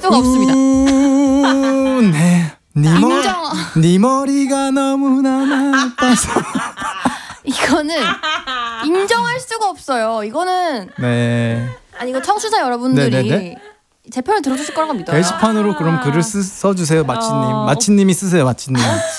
수가 없습니다. 네 머리가 너무나 나빠서. 이거는 인정할 수가 없어요. 이거는 네. 아니 이거 청취자 여러분들이 네네네. 제 편을 들어주실 거라고 믿어요. 게시판으로 그럼 글을 써주세요, 마치님. 마치님이 쓰세요, 마치님.